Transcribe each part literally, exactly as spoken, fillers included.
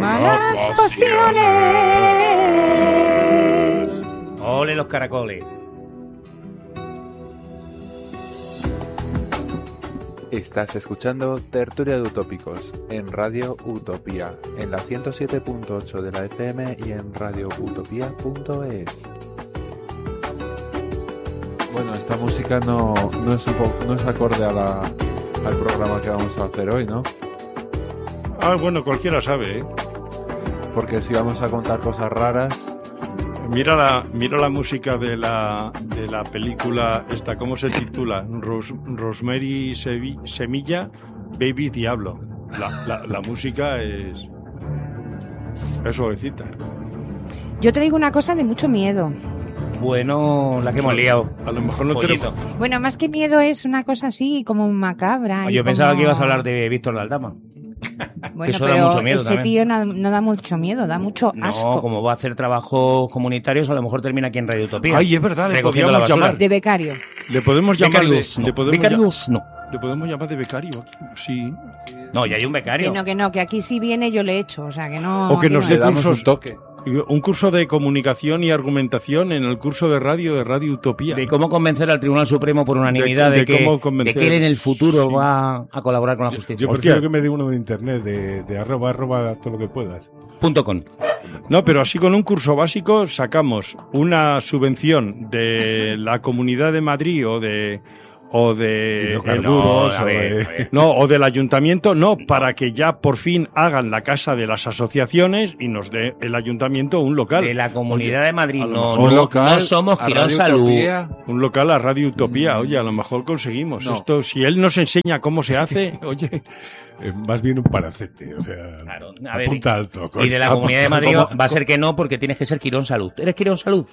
malas pasiones. Ole los caracoles. Estás escuchando Tertulia de Utópicos en Radio Utopía, en la ciento siete punto ocho de la F M y en radio utopía punto es. Bueno, esta música no, no, es, un poco, no es acorde a la, al programa que vamos a hacer hoy, ¿no? Ah, bueno, cualquiera sabe, ¿eh? Porque si vamos a contar cosas raras... Mira la, mira la música de la, de la película esta, ¿cómo se titula? Ros, Rosemary Sevi, Semilla, Baby Diablo. La, la, la música es, es suavecita. Yo traigo una cosa de mucho miedo. Bueno, la que hemos liado. A lo mejor no Pollito. tenemos... Bueno, más que miedo es una cosa así como macabra. Yo y pensaba como... que ibas a hablar de Víctor Laldama. Bueno, eso pero da mucho miedo ese también. tío no, no da mucho miedo, da mucho asco. No, como va a hacer trabajos comunitarios, a lo mejor termina aquí en Radio Utopía. Ay, es verdad, le recogiendo la podríamos basura. llamar. De becario. Le podemos llamar... Becarius, de- no. le podemos Becarius, no. Le podemos llamar de becario, sí. No, ya hay un becario. Que no, que no, que aquí si viene yo le echo, o sea, que no... O que aquí nos no dé Le damos cursos. un toque. Un curso de comunicación y argumentación en el curso de radio de Radio Utopía. De cómo convencer al Tribunal Supremo por unanimidad De- de, de que, cómo de convencer, que él en el futuro sí. va a colaborar con la justicia. Yo Hostia. prefiero que me dé uno de internet, de, de arroba, arroba, todo lo que puedas. Punto com. No, pero así con un curso básico sacamos una subvención de la Comunidad de Madrid o de o de Hidrocarburos, no, a o ver, de- a ver. no, o del ayuntamiento, no, para que ya por fin hagan la casa de las asociaciones y nos dé el ayuntamiento un local. De la Comunidad Oye, de Madrid. a lo No, mejor no, un local, no somos a Quirón Radio Salud. Utopía. Un local a Radio Utopía, oye, a lo mejor conseguimos No. esto. Si él nos enseña cómo se hace, oye, Eh, más bien un palacete, o sea, Claro, a ver, apunta alto. Y de la coño. Comunidad de Madrid ¿Cómo? va a ser que no, porque tienes que ser Quirón Salud. ¿Eres Quirón Salud?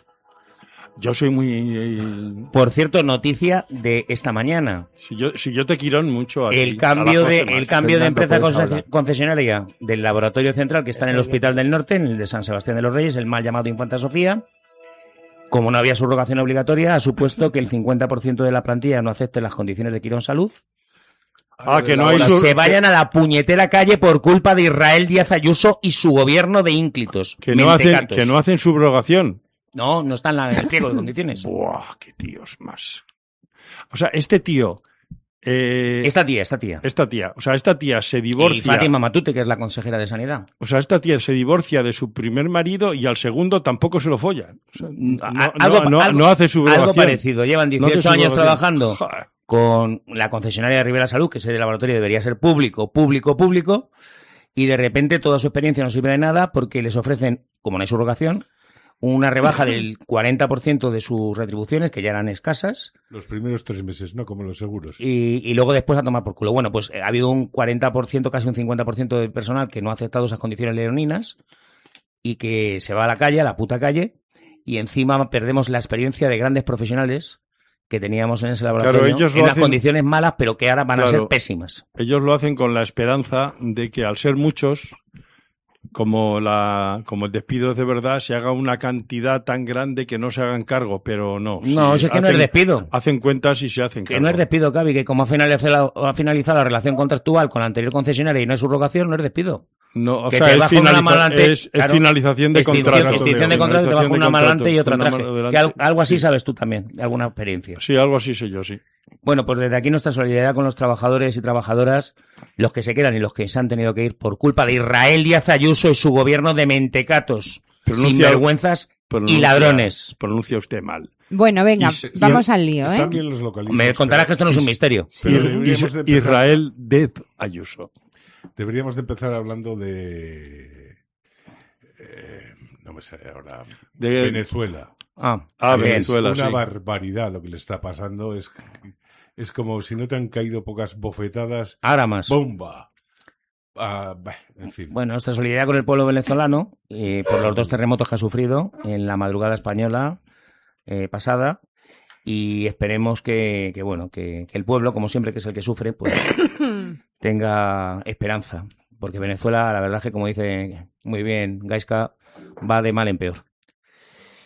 yo soy muy... eh, Por cierto, noticia de esta mañana. si, yo, si yo te quiero mucho a ti, El a cambio la de, Josema. el cambio de Fernando, empresa puedes conce- hablar. concesionaria del Laboratorio Central que está en el Hospital del Norte, en el de San Sebastián de los Reyes, el mal llamado Infanta Sofía. Como no había subrogación obligatoria, ha supuesto que el cincuenta por ciento de la plantilla no acepte las condiciones de Quirón Salud. Ah, que no hay Ahora sur- se vayan a la puñetera calle por culpa de Israel Díaz Ayuso y su gobierno de ínclitos. que no hacen mentecatos. que no hacen subrogación. No, no está en, la- en el pliego de condiciones. Buah, qué tíos más. O sea, este tío, eh, Esta tía, esta tía. esta tía, o sea, esta tía se Y divorcia, Fátima Matute, que es la consejera de Sanidad. o sea, esta tía se divorcia de su primer marido y al segundo tampoco se lo folla. O sea, no, A- no- algo- no- algo- no hace subrogación. Algo parecido. Llevan No hace dieciocho años subrogación. trabajando Joder. con la concesionaria de Rivera Salud, que ese de laboratorio debería ser público, público, público, y de repente toda su experiencia no sirve de nada porque les ofrecen, como no hay subrogación, una rebaja del cuarenta por ciento de sus retribuciones, que ya eran escasas, Los primeros tres meses, ¿no? Como los seguros. y, y luego después a tomar por culo. Bueno, pues eh, ha habido un cuarenta por ciento, casi un cincuenta por ciento del personal que no ha aceptado esas condiciones leoninas y que se va a la calle, a la puta calle, y encima perdemos la experiencia de grandes profesionales que teníamos en ese laboratorio, Claro, ellos lo en las hacen- condiciones malas, pero que ahora van a Claro. ser pésimas. Ellos lo hacen con la esperanza de que al ser muchos, como la como el despido es de verdad, se haga una cantidad tan grande que no se hagan cargo, pero no. No, Sí, si es que no hacen- es despido. Hacen cuentas y se hacen Que cargo. no es despido, Cavi, que como ha finalizado, ha finalizado la relación contractual con la anterior concesionaria y no es subrogación, no es despido. No, o que sea, te es, baja una finaliza- mala ante- es- es claro, finalización de Extinción, contrato. extinción de contrato, te baja Finalización de una malante contrato, y otra una traje. mano Que delante. al- algo así Sí. sabes tú también, de alguna experiencia. Sí, algo así sé yo, sí. Bueno, pues desde aquí nuestra solidaridad con los trabajadores y trabajadoras, los que se quedan y los que se han tenido que ir por culpa de Israel Díaz Ayuso y su gobierno de mentecatos, Pronuncia- sinvergüenzas y Pronuncia- ladrones. Pronuncia usted mal. Bueno, venga, Y se- vamos y- al lío, ¿eh? Están bien los localismos. Me contarás que esto no es un misterio. Pero Is- deberíamos de empezar- Israel de Ayuso. Deberíamos de empezar hablando de... eh, no me sale ahora. De- Venezuela. Ah, Ah, bien. Venezuela, Una sí. barbaridad lo que le está pasando. Es, es como si no te han caído pocas bofetadas. Ahora más. ¡Bomba! Ah, bah, en fin. Bueno, nuestra solidaridad con el pueblo venezolano eh, por los dos terremotos que ha sufrido en la madrugada española eh, pasada, y esperemos que, que bueno que, que el pueblo, como siempre, que es el que sufre, pues tenga esperanza, porque Venezuela, la verdad es que, como dice muy bien Gaisca, va de mal en peor.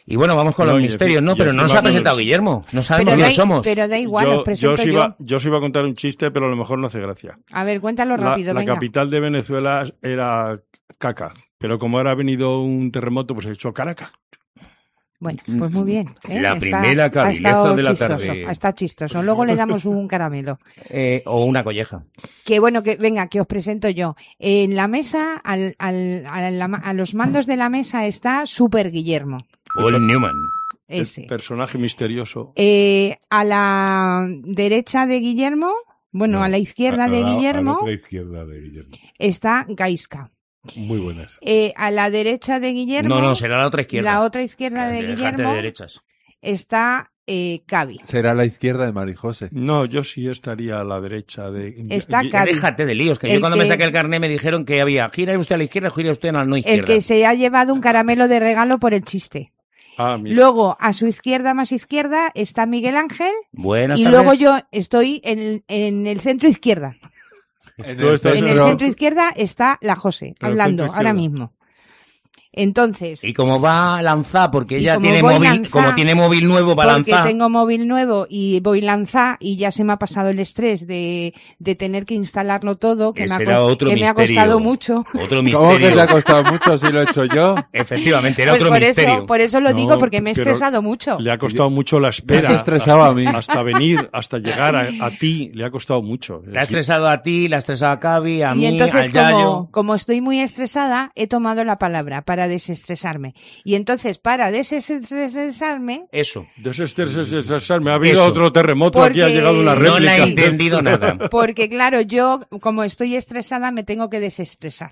Y bueno, vamos con No, los y misterios, enci- ¿no? y Pero no nos encima ha todos. presentado Guillermo. No sabemos Pero da, quiénes somos. pero da igual, yo, os presento os yo. iba, yo os iba a contar un chiste, pero a lo mejor no hace gracia. A ver, cuéntalo La, rápido, la venga. capital de Venezuela era Caca, pero como ahora ha venido un terremoto, pues he hecho Caracas. Bueno, pues muy bien. ¿eh? La Está- primera ha cabileza estado de la chistoso, tarde. Ha estado chistoso. Luego le damos un caramelo. Eh, o una colleja. Que bueno, que venga, que os presento yo. En la mesa, al, al, a, la- a los mandos de la mesa está Super Guillermo. Paul Newman. Ese. El personaje misterioso. Eh, a la derecha de Guillermo, bueno, No, a la izquierda a de la- A Guillermo, la otra izquierda de Guillermo. está Gaisca. Muy buenas. Eh, a la derecha de Guillermo, No, no, será la otra izquierda. la otra izquierda de Dejate Guillermo, de derechas. está eh, Cavi. Será la izquierda de Marijose. No, yo sí estaría a la derecha de... Está Gui- Cavi. Déjate de líos, que El yo cuando me que- saqué el carné me dijeron que había gira usted a la izquierda, gira usted a la no izquierda. El que se ha llevado un caramelo de regalo por el chiste. Ah, mira. Luego, a su izquierda más izquierda, está Miguel Ángel. Buenas Y tardes. luego yo estoy en, en el centro izquierda. En Tú estás En el Pero- centro izquierda está la José, En el hablando centro ahora izquierda. mismo. Entonces, Y como va a lanzar, porque Y ella como tiene voy móvil, lanzar, como tiene móvil nuevo para porque lanzar. tengo móvil nuevo y voy lanzar y ya se me ha pasado el estrés de, de tener que instalarlo todo, que, me Ese ha, era cos- otro que me ha misterio. costado mucho. Otro ¿Cómo que misterio. te ha costado mucho si lo he hecho yo? Efectivamente, era Pues otro por misterio. eso, por eso lo No, digo, porque me he pero estresado mucho. Le ha costado mucho la Me espera. has estresado hasta, a mí. Hasta venir, hasta llegar a, a ti, le ha cosado mucho. Le ha estresado a ti, le ha estresado a Cavi, a Y mí, entonces, al Yayo. como, como estoy muy estresada, he tomado la palabra para desestresarme. Y entonces, para desestresarme, Eso. Desestresarme. Ha habido Eso. otro terremoto, aquí ha Porque llegado una No No le réplica. he entendido nada. porque claro, yo, como estoy estresada, me tengo que desestresar.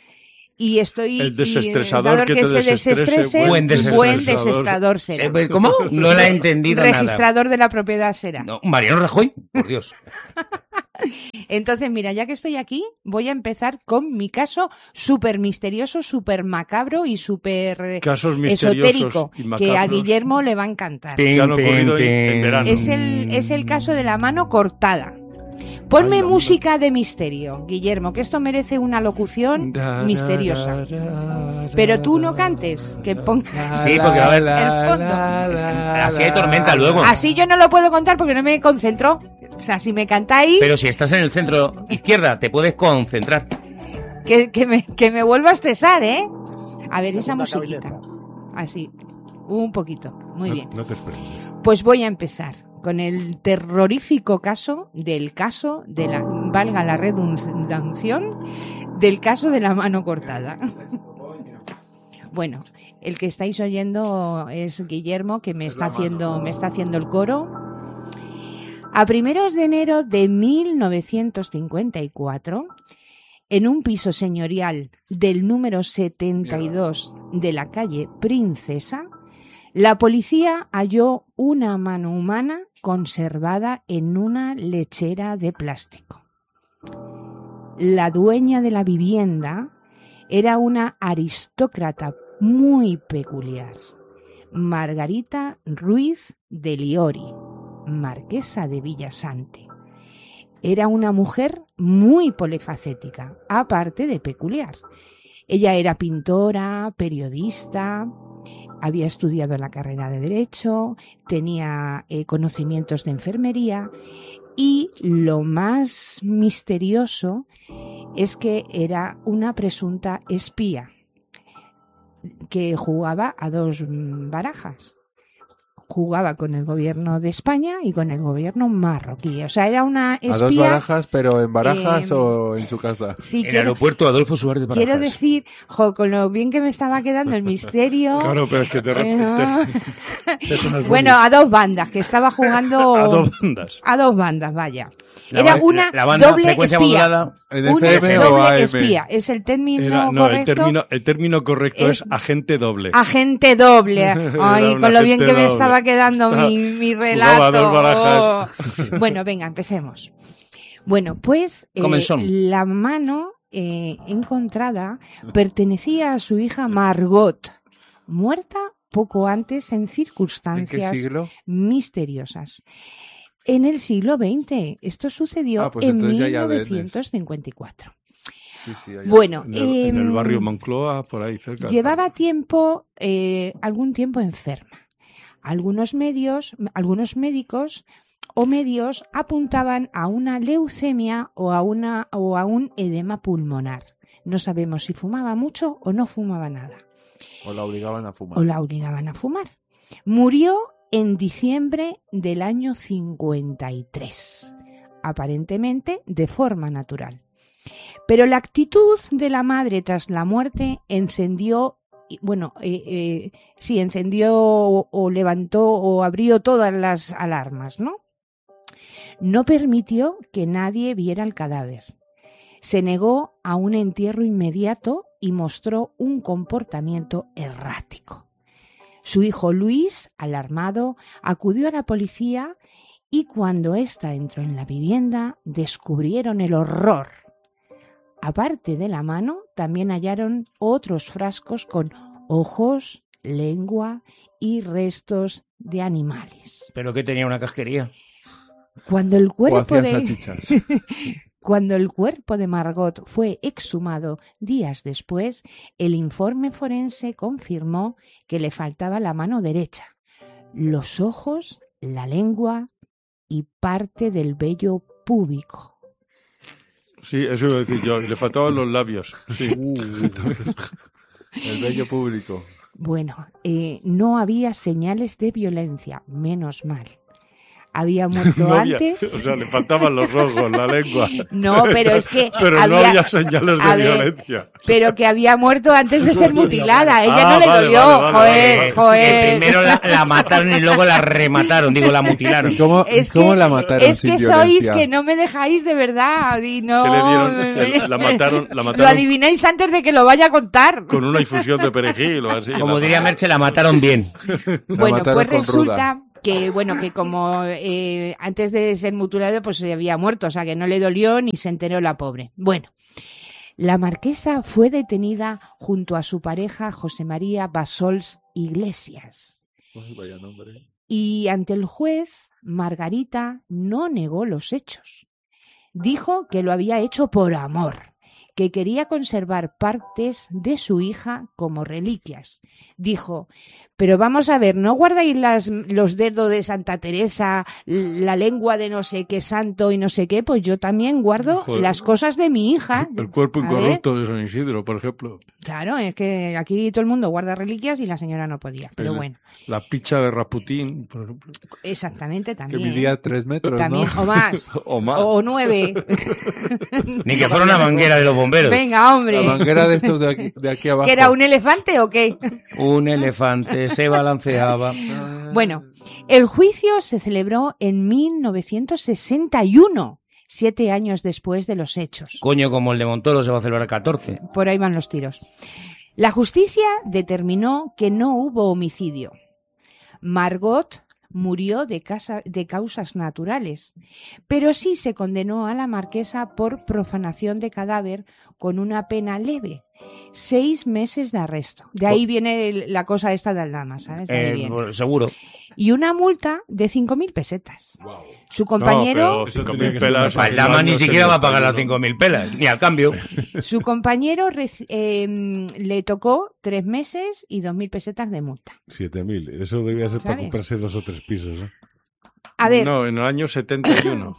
Y estoy... El y desestresador que que te se desestrese, desestrese, buen buen desestresador. desestrador será. Eh, ¿Cómo? No le he entendido nada. Registrador de la propiedad será. No, Mariano Rajoy, por Dios. Entonces, mira, ya que estoy aquí, voy a empezar con mi caso súper misterioso, súper macabro y súper eh, Casos misteriosos esotérico, y que a macabros. Guillermo le va a encantar. Que han ocurrido en- en verano. Es el, es el caso de la mano cortada. Ponme Ay, la música de misterio, Guillermo, que esto merece una locución misteriosa. Pero tú no cantes, que ponga... Sí, porque va a haber- El fondo. Así hay tormenta luego. Así yo no lo puedo contar porque no me concentro. O sea, si me cantáis, Pero si estás en el centro izquierda, te puedes concentrar. que, que, me, que me vuelvo a estresar, ¿eh? A ver, esa musiquita. Así, un poquito. Muy No- bien. No te expreses. Pues voy a empezar con el terrorífico caso del caso de la, valga la redundación, del caso de la mano cortada. Bueno, el que estáis oyendo es Guillermo, que me está haciendo, me está haciendo el coro. A primeros de enero de mil novecientos cincuenta y cuatro, en un piso señorial del número setenta y dos de la calle Princesa, la policía halló una mano humana conservada en una lechera de plástico. La dueña de la vivienda era una aristócrata muy peculiar, Margarita Ruiz de Liori, marquesa de Villasante. Era una mujer muy polifacética, aparte de peculiar. Ella era pintora, periodista, había estudiado la carrera de Derecho, tenía eh, conocimientos de enfermería y lo más misterioso es que era una presunta espía que jugaba a dos barajas. Jugaba con el gobierno de España y con el gobierno marroquí. O sea, era una espía... A dos barajas, pero en barajas eh, o en su casa. Sí, En el quiero, aeropuerto Adolfo Suárez de Barajas. quiero decir, jo, con lo bien que me estaba quedando el misterio... Claro, pero es que te Eh, repite. Eso no es bueno, a dos bandas, que estaba jugando... A dos bandas. A dos bandas, vaya. La Era ba- una la banda doble frecuencia espía. modulada. ¿En Una F M o doble A M? espía. Es el término Era- no, el correcto. término, el término correcto es, Es- agente doble. Agente doble. Ay, Era un con lo bien agente que me doble. estaba quedando Estaba- mi, mi jugaba relato. dos barajas. Oh. Bueno, venga, empecemos. Bueno, pues eh, Comenzón. la mano eh, encontrada pertenecía a su hija Margot, muerta poco antes en ¿En qué circunstancias siglo? misteriosas. En el siglo veinte. Esto sucedió Ah, pues en entonces ya hay mil novecientos cincuenta y cuatro. Sí, sí, allá. Bueno, En el, eh, en el barrio Moncloa, por ahí cerca. llevaba tiempo, eh, algún tiempo enferma. Algunos medios, algunos médicos o medios apuntaban a una leucemia o a una o a un edema pulmonar. No sabemos si fumaba mucho o no fumaba nada. O la obligaban a fumar. O la obligaban a fumar. Murió en diciembre del año cincuenta y tres, aparentemente de forma natural. Pero la actitud de la madre tras la muerte encendió, bueno, eh, eh, sí, encendió o, o levantó o abrió todas las alarmas, ¿no? No permitió que nadie viera el cadáver. Se negó a un entierro inmediato y mostró un comportamiento errático. Su hijo Luis, alarmado, acudió a la policía y cuando ésta entró en la vivienda descubrieron el horror. Aparte de la mano, también hallaron otros frascos con ojos, lengua y restos de animales. ¿Pero qué tenía una casquería? Cuando el O cuerpo hacían de... salchichas. Cuando el cuerpo de Margot fue exhumado días después, el informe forense confirmó que le faltaba la mano derecha, los ojos, la lengua y parte del vello púbico. Sí, eso iba a decir yo. Le faltaban los labios. Sí. El vello público. Bueno, eh, no había señales de violencia, menos mal. Había muerto No había- antes. o sea, le faltaban los ojos, la lengua. No, pero es que Pero había, no había señales de a ver, violencia. pero que había muerto antes de ser mutilada. Ella Ah, no le vale, dolió. vale, vale, joder, vale. Eh, joder. que primero la, la mataron y luego la remataron, digo, la mutilaron. ¿Y cómo, Es cómo que- la mataron Es sin que violencia? sois que no me dejáis de verdad. Y no, ¿Qué le dieron? Que la mataron, la Lo mataron adivináis antes de que lo vaya a contar. con una infusión de perejil o así. Como La- diría Merche, la mataron bien. La Bueno, mataron pues con resulta ruda. que, bueno, que como eh, antes de ser mutilado, pues se había muerto, o sea que no le dolió ni se enteró la pobre. Bueno, la marquesa fue detenida junto a su pareja José María Bassols Iglesias. Ay, vaya nombre. Y ante el juez, Margarita no negó los hechos. Dijo que lo había hecho por amor, que quería conservar partes de su hija como reliquias. Dijo, pero vamos a ver, ¿no guardáis las, los dedos de Santa Teresa, la lengua de no sé qué santo y no sé qué? Pues yo también guardo Joder. las cosas de mi hija. El cuerpo A ver. incorrupto de San Isidro, por ejemplo. Claro, es que aquí todo el mundo guarda reliquias y la señora no podía. Pero El- bueno, La picha de Rasputín, por ejemplo. exactamente Que también. midía tres metros, También, ¿no? o más. O más. O nueve. Ni que fuera una manguera de los bomberos. Venga, hombre. La manguera de estos de aquí, de aquí abajo. ¿Que era un elefante o qué? Un elefante se balanceaba. Bueno, el juicio se celebró en mil novecientos sesenta y uno, siete años después de los hechos. Coño, como el de Montoro se va a celebrar catorce. Por ahí van los tiros. La justicia determinó que no hubo homicidio. Margot murió de, casa- de causas naturales, pero sí se condenó a la marquesa por profanación de cadáver con una pena leve, seis meses de arresto. De ahí viene el- la cosa esta de Aldama, ¿sabes? De ahí Eh, viene. pues, seguro. Y una multa de cinco mil pesetas. Wow. Su compañero, No, pero Eso cinco tenía mil que ser pelas. una en Aldama el ni año siquiera va a pagar las setenta y uno. cinco mil pelas, ni al cambio. su compañero reci- eh, le tocó tres meses y dos mil pesetas de multa. siete mil. Eso debía ser para ¿Sabes? comprarse dos o tres pisos. ¿eh? A ver, No, en el año setenta y uno.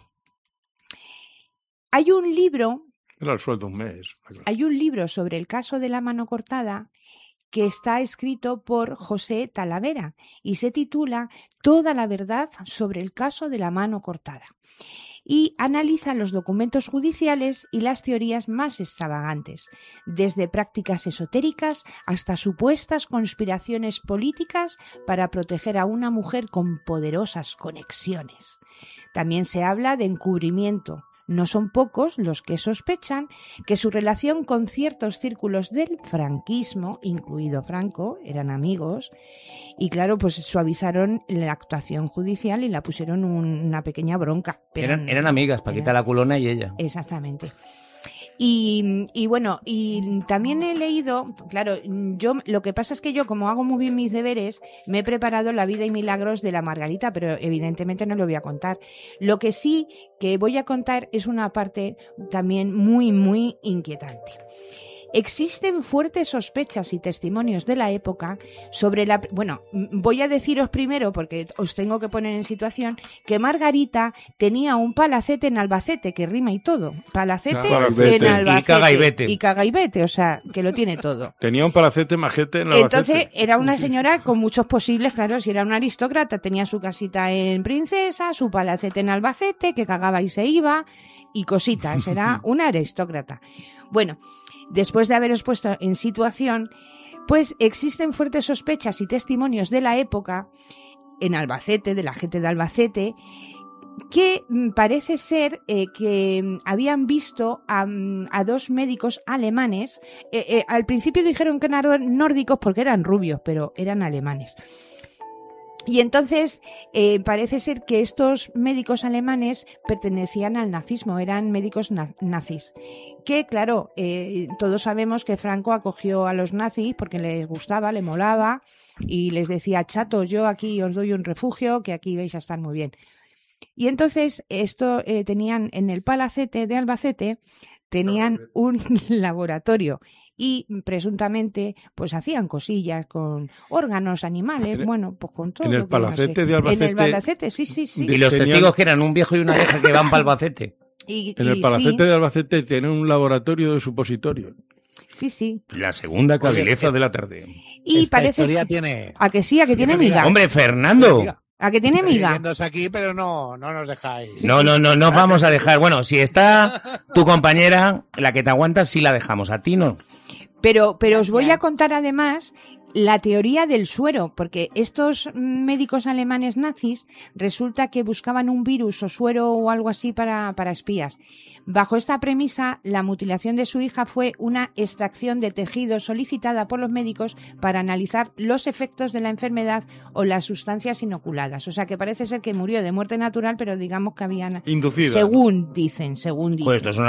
hay un libro, Era el sueldo un mes. hay un libro sobre el caso de la mano cortada que está escrito por José Talavera y se titula Toda la verdad sobre el caso de la mano cortada. Y analiza los documentos judiciales y las teorías más extravagantes, desde prácticas esotéricas hasta supuestas conspiraciones políticas para proteger a una mujer con poderosas conexiones. También se habla de encubrimiento. No son pocos los que sospechan que su relación con ciertos círculos del franquismo, incluido Franco, eran amigos, y claro, pues suavizaron la actuación judicial y la pusieron un- una pequeña bronca. Pero Eran, no- eran amigas, Paquita eran- la culona y ella. Exactamente. Y, y bueno, y también he leído, claro, yo lo que pasa es que yo, como hago muy bien mis deberes, me he preparado La vida y milagros de la Margarita, pero evidentemente no lo voy a contar. Lo que sí que voy a contar es una parte también muy, muy inquietante. Existen fuertes sospechas y testimonios de la época sobre la... Bueno, voy a deciros primero, porque os tengo que poner en situación, que Margarita tenía un palacete en Albacete, que rima y todo. Palacete Palacete. en Albacete. Y caga y vete. Y caga y vete, o sea, que lo tiene todo. Tenía un palacete majete en Albacete. Entonces era una señora con muchos posibles, claro, si era una aristócrata, tenía su casita en Princesa, su palacete en Albacete, que cagaba y se iba, y cositas, era una aristócrata. Bueno, después de haberos puesto en situación, pues existen fuertes sospechas y testimonios de la época en Albacete, de la gente de Albacete, que parece ser eh, que habían visto a, a dos médicos alemanes. Eh, eh, al principio dijeron que eran nórdicos porque eran rubios, pero eran alemanes. Y entonces eh, parece ser que estos médicos alemanes pertenecían al nazismo, eran médicos na- nazis. Que claro, eh, todos sabemos que Franco acogió a los nazis porque les gustaba, le molaba y les decía, chatos, yo aquí os doy un refugio, que aquí vais a estar muy bien. Y entonces esto eh, tenían en el Palacete de Albacete, tenían un laboratorio. Y presuntamente pues hacían cosillas con órganos animales, En- bueno, pues con todo. en el lo que no Palacete sé. de Albacete- En el Palacete, sí, sí, sí. Y los Tenían- testigos que eran un viejo y una vieja que van para Albacete. Y, En el y palacete sí, de Albacete tiene un laboratorio de supositorio. sí, sí. La segunda cabileza de la tarde. Y Esta parece historia ser- tiene... a que sí, a que tiene miga. Hombre, Fernando. Miga. A que tiene Estoy miga. viéndose aquí, pero no, no nos dejáis. No, no, no, no vamos a dejar. Bueno, si está tu compañera, la que te aguanta, sí la dejamos. A ti no. Pero, pero os voy a contar además la teoría del suero, porque estos médicos alemanes nazis resulta que buscaban un virus o suero o algo así para, para espías. Bajo esta premisa, la mutilación de su hija fue una extracción de tejido solicitada por los médicos para analizar los efectos de la enfermedad o las sustancias inoculadas. O sea que parece ser que murió de muerte natural, pero digamos que habían... Inducida. Según dicen, según dicen. Pues esto es una